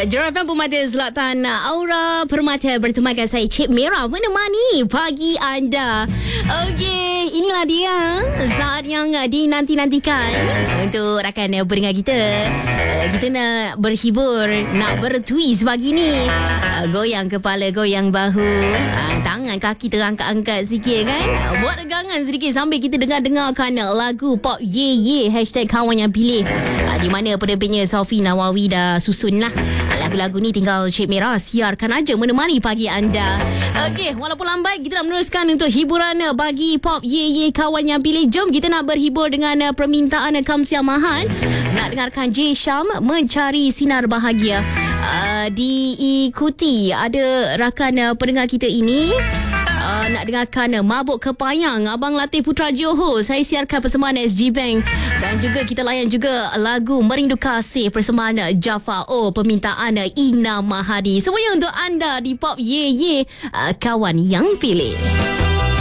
Juragan Pemada Zlatan Aura Permata bertemankan saya Cik Mira menemani pagi anda. Okey, inilah dia saat yang dinanti-nantikan untuk rakan berdengar kita. Kita nak berhibur, nak bertwist pagi ni. Goyang kepala, goyang bahu, tangan kaki terangkat-angkat sikit kan. Buat regangan sedikit sambil kita dengarkan lagu pop Ye Ye #kawan yang pilih. Di mana penerbitnya Sofi Nawawi dah susun lah. Lagu-lagu ni tinggal Cik Mira siarkan aja menemani pagi anda. Okey, walaupun lambat kita nak meneruskan untuk hiburan bagi pop Ye Ye kawan yang pilih. Jom kita nak berhibur dengan permintaan Kamsia Mahan. Nak dengarkan J Syam Mencari Sinar Bahagia. Diikuti ada rakan pendengar kita ini nak dengarkan Mabuk Kepayang Abang Latif Putra Johor. Saya siarkan persembahan SG Bank. Dan juga kita layan juga lagu Merindu Kasih persembahan Jafar O, permintaan Ina Mahadi. Semuanya untuk anda di Pop Ye Ye kawan yang pilih.